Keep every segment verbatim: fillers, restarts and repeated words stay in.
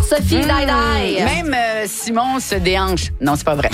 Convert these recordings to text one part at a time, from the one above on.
Sophie mmh. Daïdaï. Même euh, Simon se déhanche. Non, c'est pas vrai.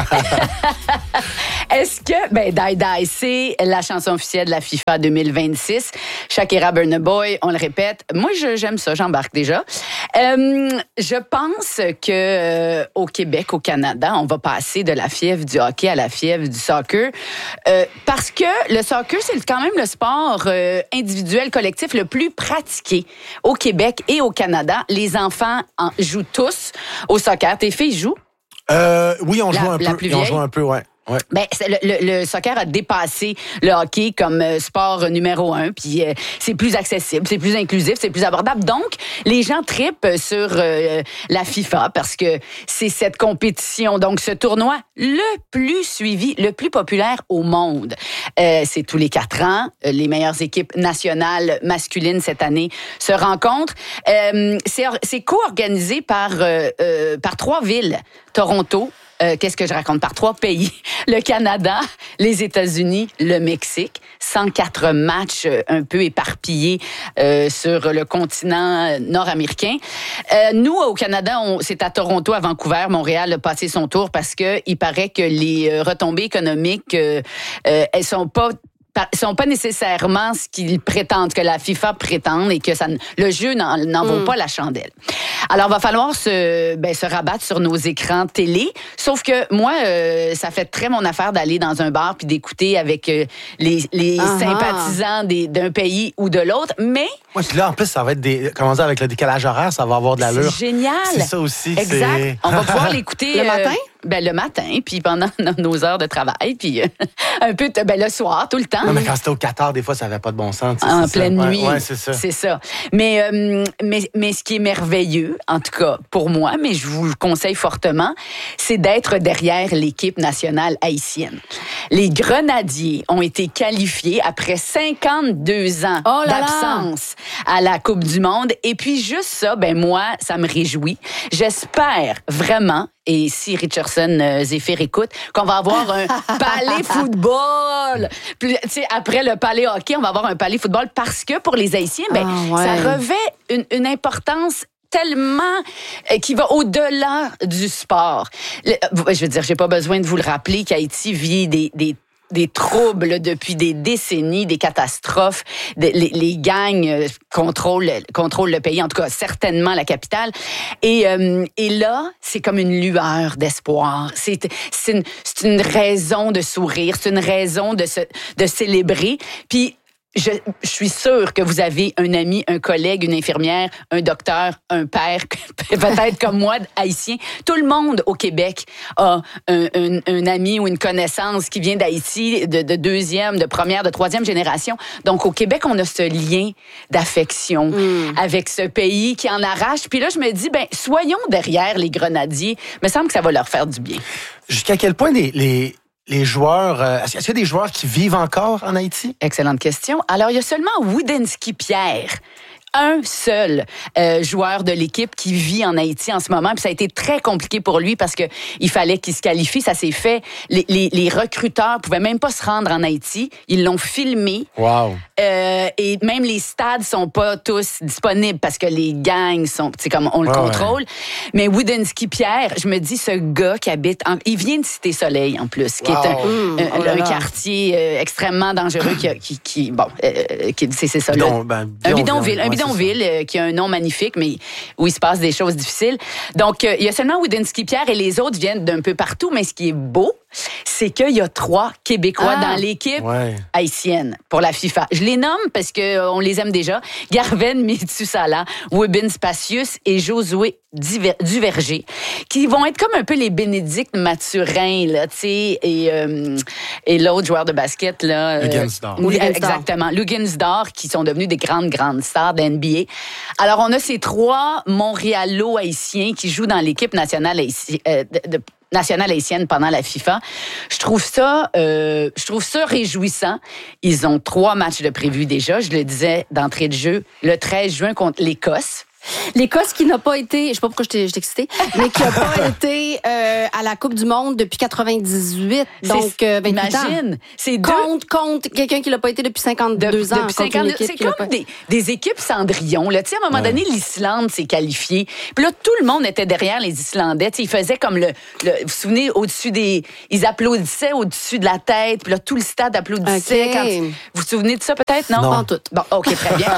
Est-ce que... Ben, Daïdaï, c'est la chanson officielle de la FIFA deux mille vingt-six. Shakira, Burna Boy, on le répète. Moi, je, j'aime ça, j'embarque déjà. Euh, je pense que euh, au Québec, au Canada, on va passer de la fièvre du hockey à la fièvre du soccer. Euh, parce que le soccer, c'est quand même le sport euh, individuel, collectif le plus pratiqué au Québec et au Canada. Les enfants en jouent tous au soccer. Tes filles jouent? Euh, oui, on la, joue un la peu. Plus On joue un peu, ouais. Ouais. Ben, le, le, le soccer a dépassé le hockey comme euh, sport numéro un, puis euh, c'est plus accessible, c'est plus inclusif, c'est plus abordable. Donc, les gens trippent sur euh, la FIFA parce que c'est cette compétition, donc ce tournoi le plus suivi, le plus populaire au monde. Euh, c'est tous les quatre ans. Les meilleures équipes nationales masculines cette année se rencontrent. Euh, c'est, c'est co-organisé par, euh, euh, par trois villes. Toronto, Euh, qu'est-ce que je raconte? Par trois pays. Le Canada, les États-Unis, le Mexique. cent quatre matchs euh, un peu éparpillés euh, sur le continent nord-américain. Euh, nous, au Canada, on, c'est à Toronto, à Vancouver. Montréal a passé son tour parce que il paraît que les euh, retombées économiques, euh, euh, elles sont pas ne sont pas nécessairement ce qu'ils prétendent, que la FIFA prétend, et que ça, le jeu n'en, n'en vaut mm. pas la chandelle. Alors, il va falloir se, ben, se rabattre sur nos écrans télé. Sauf que moi, euh, ça fait très mon affaire d'aller dans un bar puis d'écouter avec euh, les, les uh-huh. sympathisants des, d'un pays ou de l'autre. Mais... Ouais, puis là, en plus, ça va être des... Comment dire, avec le décalage horaire, ça va avoir de l'allure. C'est génial. C'est ça aussi. Exact. C'est... On va pouvoir l'écouter... Le euh, matin? Ben, le matin, puis pendant nos heures de travail, puis euh, un peu, ben, le soir, tout le temps. Non, mais quand c'était au Qatar, des fois, ça n'avait pas de bon sens. En pleine ça. nuit. Ouais, ouais, c'est ça. C'est ça. Mais, euh, mais, mais ce qui est merveilleux, en tout cas pour moi, mais je vous le conseille fortement, c'est d'être derrière l'équipe nationale haïtienne. Les Grenadiers ont été qualifiés après cinquante-deux ans oh là d'absence là. à la Coupe du Monde. Et puis juste ça, ben moi, ça me réjouit. J'espère vraiment, et si Richardson euh, Zephyr écoute, qu'on va avoir un palais football. Puis, tu sais, après le palais hockey, on va avoir un palais football parce que pour les Haïtiens, ben, ah, ouais. ça revêt une, une importance tellement euh, qui va au-delà du sport. Le, je veux dire, j'ai pas besoin de vous le rappeler qu'Haïti vit des, des des troubles depuis des décennies, des catastrophes. Des, les, les gangs euh, contrôlent, contrôlent le pays, en tout cas certainement la capitale. Et, euh, et là, c'est comme une lueur d'espoir. C'est, c'est, une, c'est une raison de sourire, c'est une raison de, se, de célébrer. Puis, Je, je suis sûre que vous avez un ami, un collègue, une infirmière, un docteur, un père, peut-être comme moi, haïtien. Tout le monde au Québec a un, un, un ami ou une connaissance qui vient d'Haïti, de, de deuxième, de première, de troisième génération. Donc, au Québec, on a ce lien d'affection mm. avec ce pays qui en arrache. Puis là, je me dis, ben, soyons derrière les Grenadiers. Il me semble que ça va leur faire du bien. Jusqu'à quel point les... les... Les joueurs, euh, est-ce qu'il y a des joueurs qui vivent encore en Haïti? Excellente question. Alors, il y a seulement Woodinski Pierre, un seul euh, joueur de l'équipe qui vit en Haïti en ce moment. Puis ça a été très compliqué pour lui parce que il fallait qu'il se qualifie. Ça s'est fait. Les, les, les recruteurs pouvaient même pas se rendre en Haïti. Ils l'ont filmé. Wow. Euh, et même les stades sont pas tous disponibles parce que les gangs sont, c'est comme on le ouais, contrôle. Ouais. Mais Woodinski Pierre, je me dis, ce gars qui habite, en, il vient de Cité Soleil en plus, qui wow. est un, mmh, un, oh un quartier euh, extrêmement dangereux qui, qui, qui bon, euh, qui, c'est, c'est ça. Bidon, là. Ben, un bidonville, ouais, un bidonville euh, qui a un nom magnifique, mais où il se passe des choses difficiles. Donc, euh, il y a seulement Woodinski Pierre et les autres viennent d'un peu partout, mais ce qui est beau, c'est qu'il y a trois Québécois ah, dans l'équipe ouais. haïtienne pour la FIFA. Je les nomme parce qu'on les aime déjà. Garven Metusala, Wibin Spacius et Josué Duverger, qui vont être comme un peu les Bénédicte Mathurin, là, tu sais, et, euh, et l'autre joueur de basket, là. Luguensdorf. Euh, exactement. Luguensdorf, qui sont devenus des grandes, grandes stars de N B A. Alors, on a ces trois Montréalo-haïtiens qui jouent dans l'équipe nationale haïtienne, euh, de, de nationale haïtienne pendant la FIFA. Je trouve ça, euh, je trouve ça réjouissant. Ils ont trois matchs de prévus déjà. Je le disais d'entrée de jeu, le treize juin contre l'Écosse. L'Écosse qui n'a pas été, je sais pas pourquoi je t'ai, je t'ai excitée, mais qui n'a pas été euh, à la Coupe du Monde depuis quatre-vingt-dix-huit, donc euh, vingt-huit imagine, ans. c'est deux... Contre, contre quelqu'un qui l'a pas été depuis cinquante-deux de, ans. Depuis cinquante-deux, c'est comme pas... des, des équipes Cendrillon. Là. À un moment ouais. donné, l'Islande s'est qualifiée. Puis là, tout le monde était derrière les Islandais. T'sais, ils faisaient comme le, le... Vous vous souvenez, au-dessus des... Ils applaudissaient au-dessus de la tête. Puis là, tout le stade applaudissait. Okay. Quand... Vous vous souvenez de ça, peut-être? Non? Non. Pas en tout. Bon, OK, très bien.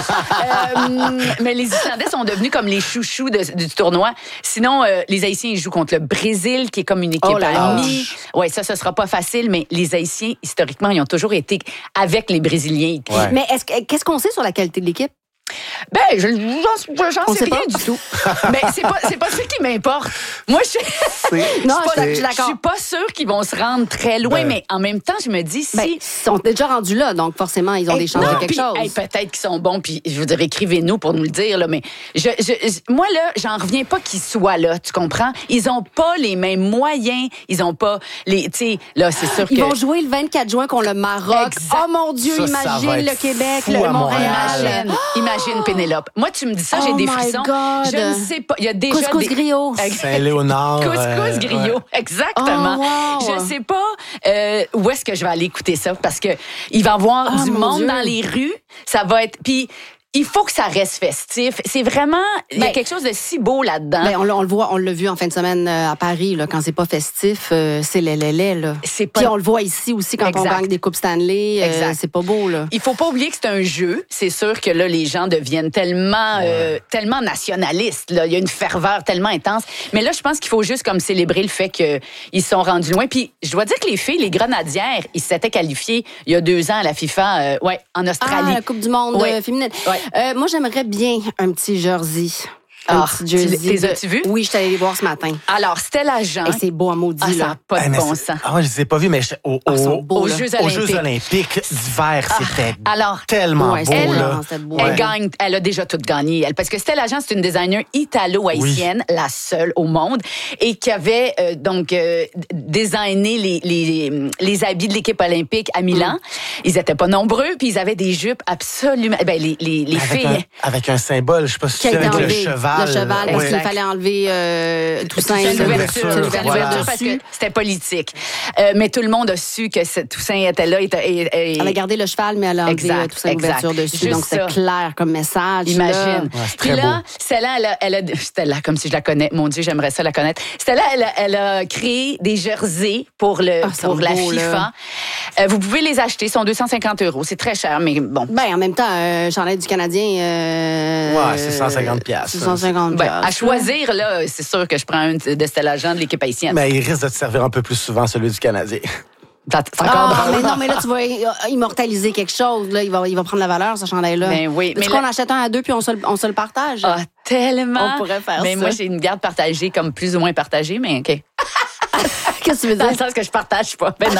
euh, mais les Islandais sont devenus comme les chouchous de, du tournoi. Sinon, euh, les Haïtiens, ils jouent contre le Brésil, qui est comme une équipe oh amie. Oui, ça, ce sera pas facile, mais les Haïtiens, historiquement, ils ont toujours été avec les Brésiliens. Ouais. Mais est-ce, qu'est-ce qu'on sait sur la qualité de l'équipe? Ben, je, j'en, j'en sais rien pas. du tout. Mais c'est pas, c'est pas ça qui m'importe. Moi, je, non, je, je, je, je suis pas sûre qu'ils vont se rendre très loin, ben, mais en même temps, je me dis si. Ben, ils sont déjà rendus là, donc forcément, ils ont hey, des chances non, de quelque pis, chose. Hey, peut-être qu'ils sont bons, puis je veux dire, écrivez-nous pour nous le dire, là, mais je, je, moi, là, j'en reviens pas qu'ils soient là, tu comprends? Ils ont pas les mêmes moyens, ils ont pas les. Tu sais, là, c'est sûr ils que. Ils vont jouer le vingt-quatre juin contre le Maroc. Exact. Oh mon Dieu, ça, imagine ça le Québec, le Montréal. Imagine, oh! imagine Pénélope. Moi, tu me dis ça, j'ai oh des frissons. God. Je ne sais pas. Il y a déjà Couscous des... griot. Saint-Léonard. Couscous euh, griot, ouais. exactement. Oh, wow. Je sais pas euh, où est-ce que je vais aller écouter ça parce que il va y avoir oh, du monde Dieu. dans les rues. Ça va être... Puis il faut que ça reste festif. C'est vraiment... Il ben, y a quelque chose de si beau là-dedans. Ben, on, on le voit, on l'a vu en fin de semaine euh, à Paris, là, quand c'est pas festif, euh, c'est les les les là. C'est pas... Puis on le voit ici aussi quand exact. On gagne des Coupes Stanley. Euh, c'est pas beau, là. Il faut pas oublier que c'est un jeu. C'est sûr que là, les gens deviennent tellement, ouais. euh, tellement nationalistes. Là. Il y a une ferveur tellement intense. Mais là, je pense qu'il faut juste comme célébrer le fait qu'ils sont rendus loin. Puis je dois dire que les filles, les Grenadières, ils s'étaient qualifiés il y a deux ans à la FIFA, euh, ouais, en Australie. Ah, la Coupe du Monde ouais. féminine. Ouais. Euh, moi, j'aimerais bien un petit jersey. Un ah, petit jersey. Tu les as-tu vus? Oui, je suis allée les voir ce matin. Alors, Stella Jean. Et c'est beau à maudit, ah, là. Ça n'a pas de ah, bon sens. Ah, je ne les ai pas vus, mais je, au, ah, au, beaux, aux, Jeux aux Jeux olympiques d'hiver, ah, c'était alors, tellement ouais, beau. Elle, là. beau, elle ouais. gagne, elle a déjà tout gagné. Elle, parce que Stella Jean, c'est une designer italo-haïtienne, oui. la seule au monde, et qui avait euh, donc euh, designé les, les, les habits de l'équipe olympique à Milan. Mm. Ils n'étaient pas nombreux, puis ils avaient des jupes absolument... Ben, les, les, les avec filles... Un, avec un symbole, je ne sais pas si c'est avec enlevé, le cheval. Le cheval, parce ouais. qu'il fallait enlever euh, Toussaint. C'est l'ouverture, l'ouverture, voilà. parce que c'était politique. Euh, mais tout le monde a su que Toussaint était là. Et, et, et... Elle a gardé le cheval, mais elle a enlevé exact, Toussaint l'ouverture dessus. Juste donc, c'est clair comme message. Imagine. Ouais, puis là, Stella, elle a, elle a... Stella, comme si je la connais. Mon Dieu, j'aimerais ça la connaître. Stella, elle a, elle a créé des jerseys pour, le, ah, pour la beau, FIFA. Euh, vous pouvez les acheter. Ils sont deux cent cinquante euros. C'est très cher, mais bon. Ben, en même temps, un euh, chandail du Canadien... Euh, ouais, c'est cent cinquante piastres. c'est cent cinquante ben, à choisir, là, c'est sûr que je prends un de Stella Jean de l'équipe haïtienne. Mais il risque de te servir un peu plus souvent, celui du Canadien. C'est encore ah, mais non, mais là, tu vas immortaliser quelque chose. Là. Il, va, il va prendre la valeur, ce chandail-là. Ben oui. Est-ce qu'on là... achète un à deux puis on se, on se le partage? Ah, tellement. On pourrait faire mais ça. Moi, j'ai une garde partagée, comme plus ou moins partagée, mais OK. Qu'est-ce que tu veux dire? Dans le sens que je partage pas. Ben non.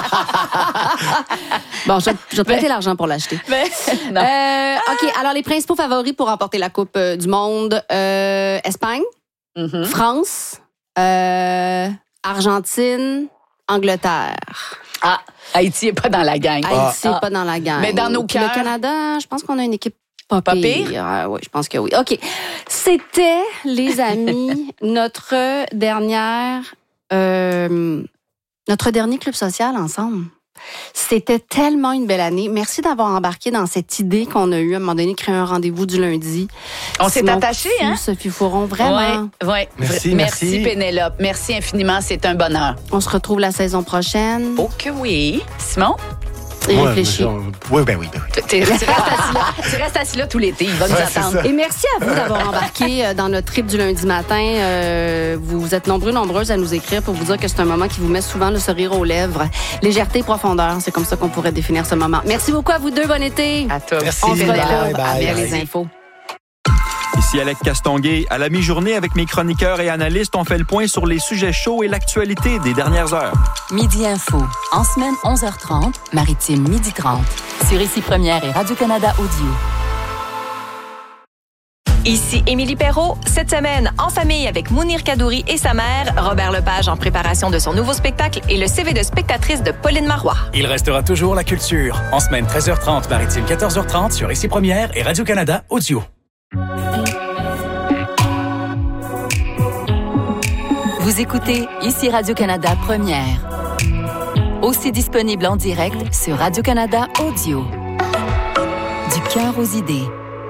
Bon, je, je vais te prêter ben, l'argent pour l'acheter. Ben, non. Euh, OK, alors les principaux favoris pour remporter la Coupe euh, du Monde. Euh, Espagne, mm-hmm. France, euh, Argentine, Angleterre. Ah, Haïti n'est pas dans la gang. Haïti n'est ah. pas dans la gang. Mais dans nos cœurs. Le Canada, je pense qu'on a une équipe pas, pas pire. pire. Ah, oui, je pense que oui. OK. C'était, les amis, notre dernière... Euh, notre dernier club social ensemble. C'était tellement une belle année. Merci d'avoir embarqué dans cette idée qu'on a eue à un moment donné, créer un rendez-vous du lundi. On s'est attaché, hein? Sophie Fouron, vraiment. Ouais, ouais. Merci, merci, merci. Pénélope. Merci infiniment, c'est un bonheur. On se retrouve la saison prochaine. Oh que oui. Simon? Et ouais, réfléchis. Oui, ben oui, ben oui. Tu restes assis là, tu restes assis là tout l'été. Il va nous ouais, attendre. Et merci à vous d'avoir embarqué dans notre trip du lundi matin. Euh, vous êtes nombreux, nombreuses à nous écrire pour vous dire que c'est un moment qui vous met souvent le sourire aux lèvres. Légèreté et profondeur, c'est comme ça qu'on pourrait définir ce moment. Merci beaucoup à vous deux. Bon été. À toi. Merci. On se retrouve bye, bye, avec bye. les infos. Ici Alec Castonguay. À la mi-journée, avec mes chroniqueurs et analystes, on fait le point sur les sujets chauds et l'actualité des dernières heures. Midi Info. En semaine, onze heures trente, Maritime, midi trente. Sur Ici Première et Radio-Canada Audio. Ici Émilie Perrault. Cette semaine, en famille avec Mounir Kadouri et sa mère, Robert Lepage en préparation de son nouveau spectacle et le C V de spectatrice de Pauline Marois. Il restera toujours la culture. En semaine, treize heures trente, Maritime, quatorze heures trente sur Ici Première et Radio-Canada Audio. Vous écoutez ici Radio-Canada Première. Aussi disponible en direct sur Radio-Canada Audio. Du cœur aux idées.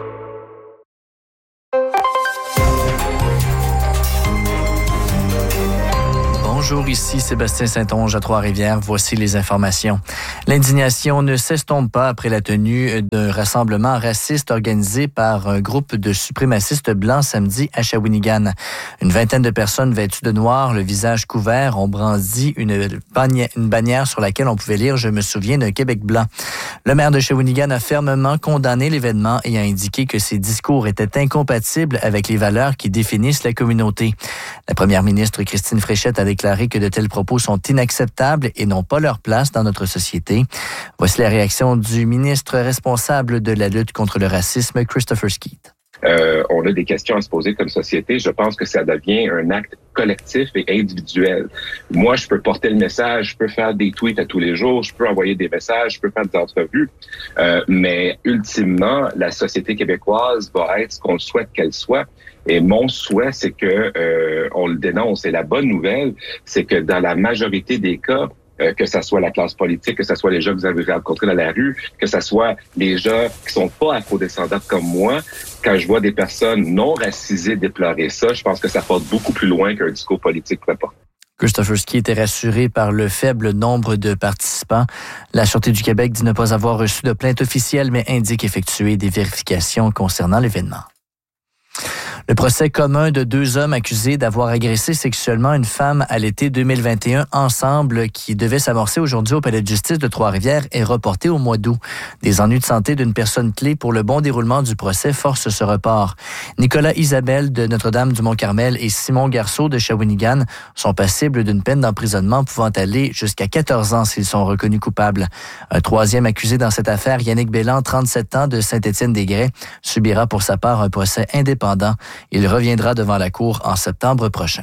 Bonjour, ici Sébastien Saint-Onge à Trois-Rivières. Voici les informations. L'indignation ne s'estompe pas après la tenue d'un rassemblement raciste organisé par un groupe de suprémacistes blancs samedi à Shawinigan. Une vingtaine de personnes vêtues de noir, le visage couvert, ont brandi une bannière, une bannière sur laquelle on pouvait lire « Je me souviens d'un Québec blanc ». Le maire de Shawinigan a fermement condamné l'événement et a indiqué que ses discours étaient incompatibles avec les valeurs qui définissent la communauté. La première ministre Christine Fréchette a déclaré que de tels propos sont inacceptables et n'ont pas leur place dans notre société. Voici la réaction du ministre responsable de la lutte contre le racisme, Christopher Skeete. Euh, on a des questions à se poser comme société. Je pense que ça devient un acte collectif et individuel. Moi, je peux porter le message, je peux faire des tweets à tous les jours, je peux envoyer des messages, je peux faire des entrevues, euh, mais ultimement, la société québécoise va être ce qu'on souhaite qu'elle soit. Et mon souhait, c'est que euh, on le dénonce. Et la bonne nouvelle, c'est que dans la majorité des cas, euh, que ça soit la classe politique, que ça soit les gens que vous avez rencontrés dans la rue, que ça soit les gens qui sont pas afro-descendants comme moi, quand je vois des personnes non racisées déplorer ça, je pense que ça porte beaucoup plus loin qu'un discours politique pourrait porter. Christopher Skeete était rassuré par le faible nombre de participants. La Sûreté du Québec dit ne pas avoir reçu de plainte officielle, mais indique effectuer des vérifications concernant l'événement. Le procès commun de deux hommes accusés d'avoir agressé sexuellement une femme à l'été deux mille vingt et un ensemble, qui devait s'amorcer aujourd'hui au Palais de justice de Trois-Rivières, est reporté au mois d'août. Des ennuis de santé d'une personne clé pour le bon déroulement du procès forcent ce report. Nicolas Isabelle de Notre-Dame-du-Mont-Carmel et Simon Garceau de Shawinigan sont passibles d'une peine d'emprisonnement pouvant aller jusqu'à quatorze ans s'ils sont reconnus coupables. Un troisième accusé dans cette affaire, Yannick Bélan, trente-sept ans, de Saint-Étienne-des-Grès, subira pour sa part un procès indépendant. Il reviendra devant la Cour en septembre prochain.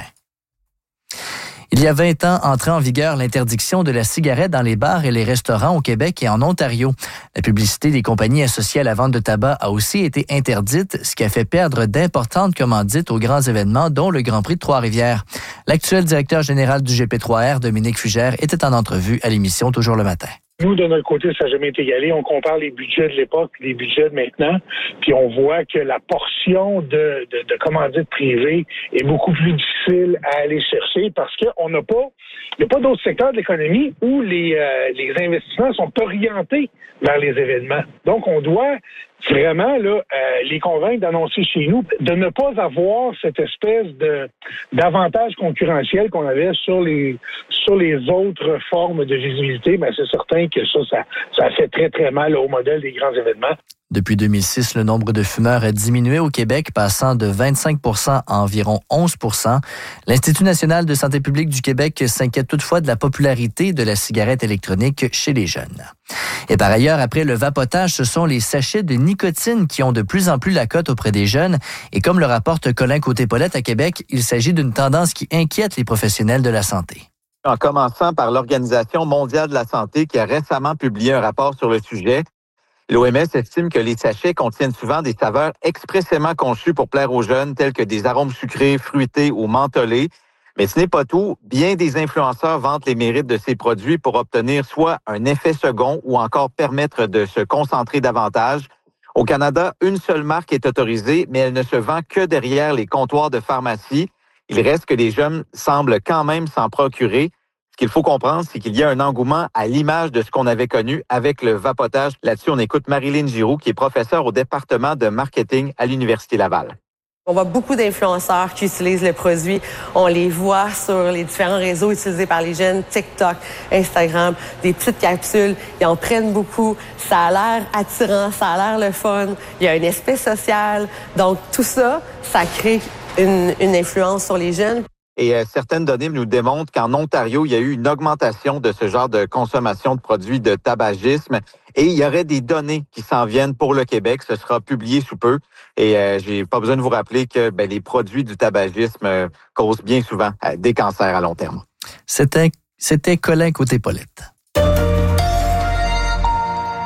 Il y a vingt ans, entrait en vigueur l'interdiction de la cigarette dans les bars et les restaurants au Québec et en Ontario. La publicité des compagnies associées à la vente de tabac a aussi été interdite, ce qui a fait perdre d'importantes commandites aux grands événements, dont le Grand Prix de Trois-Rivières. L'actuel directeur général du G P trois R, Dominique Fugère, était en entrevue à l'émission Toujours le matin. Nous, de notre côté, ça n'a jamais été égalé. On compare les budgets de l'époque et les budgets de maintenant, puis on voit que la portion de, de, de commandites privées est beaucoup plus difficile à aller chercher parce qu'on n'a pas, il n'y a pas d'autres secteurs de l'économie où les, euh, les investissements sont orientés vers les événements. Donc, on doit vraiment là euh, les convaincre d'annoncer chez nous, de ne pas avoir cette espèce de d'avantage concurrentiel qu'on avait sur les sur les autres formes de visibilité. Mais c'est certain que ça, ça, ça fait très, très mal au modèle des grands événements. Depuis deux mille six, le nombre de fumeurs a diminué au Québec, passant de vingt-cinq pour cent à environ onze pour cent. L'Institut national de santé publique du Québec s'inquiète toutefois de la popularité de la cigarette électronique chez les jeunes. Et par ailleurs, après le vapotage, ce sont les sachets de nicotine qui ont de plus en plus la cote auprès des jeunes. Et comme le rapporte Colin Côté-Paulette à Québec, il s'agit d'une tendance qui inquiète les professionnels de la santé. En commençant par l'Organisation mondiale de la santé qui a récemment publié un rapport sur le sujet, l'O M S estime que les sachets contiennent souvent des saveurs expressément conçues pour plaire aux jeunes, tels que des arômes sucrés, fruités ou mentholés. Mais ce n'est pas tout. Bien des influenceurs vantent les mérites de ces produits pour obtenir soit un effet second ou encore permettre de se concentrer davantage. Au Canada, une seule marque est autorisée, mais elle ne se vend que derrière les comptoirs de pharmacie. Il reste que les jeunes semblent quand même s'en procurer. Ce qu'il faut comprendre, c'est qu'il y a un engouement à l'image de ce qu'on avait connu avec le vapotage. Là-dessus, on écoute Marilyn Giroux, qui est professeure au département de marketing à l'Université Laval. On voit beaucoup d'influenceurs qui utilisent le produit. On les voit sur les différents réseaux utilisés par les jeunes, TikTok, Instagram, des petites capsules. Ils en prennent beaucoup. Ça a l'air attirant, ça a l'air le fun. Il y a un aspect social. Donc, tout ça, ça crée une, une influence sur les jeunes. Et euh, certaines données nous démontrent qu'en Ontario, il y a eu une augmentation de ce genre de consommation de produits de tabagisme. Et il y aurait des données qui s'en viennent pour le Québec. Ce sera publié sous peu. Et euh, j'ai pas besoin de vous rappeler que ben, les produits du tabagisme euh, causent bien souvent euh, des cancers à long terme. C'était, c'était Colin Côté-Paulette.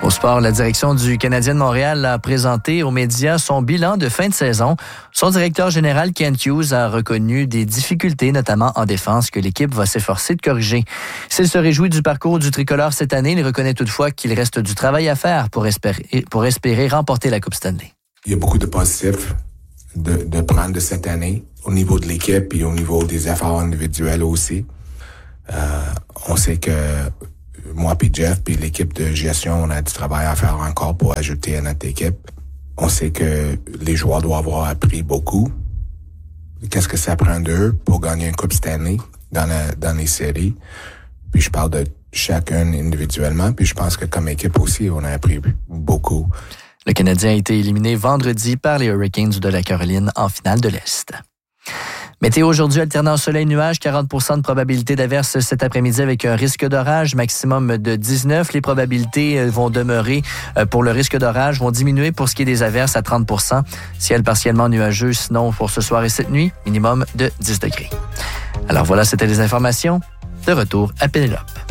Au sport, la direction du Canadien de Montréal a présenté aux médias son bilan de fin de saison. Son directeur général, Kent Hughes, a reconnu des difficultés, notamment en défense, que l'équipe va s'efforcer de corriger. S'il se réjouit du parcours du tricolore cette année, il reconnaît toutefois qu'il reste du travail à faire pour espérer, pour espérer remporter la Coupe Stanley. Il y a beaucoup de positifs de, de prendre de cette année au niveau de l'équipe et au niveau des efforts individuels aussi. Euh, on sait que moi puis Jeff puis l'équipe de gestion, on a du travail à faire encore pour ajouter à notre équipe. On sait que les joueurs doivent avoir appris beaucoup. Qu'est-ce que ça prend d'eux pour gagner une Coupe Stanley dans, la, dans les séries. Puis je parle de chacun individuellement. Puis je pense que comme équipe aussi, on a appris beaucoup. Le Canadien a été éliminé vendredi par les Hurricanes de la Caroline en finale de l'Est. Météo aujourd'hui, alternant soleil-nuage, quarante pour cent de probabilité d'averse cet après-midi avec un risque d'orage, maximum de dix-neuf. Les probabilités vont demeurer pour le risque d'orage, vont diminuer pour ce qui est des averses à trente pour cent. Ciel partiellement nuageux, sinon pour ce soir et cette nuit, minimum de dix degrés. Alors voilà, c'était les informations. De retour à Pénélope.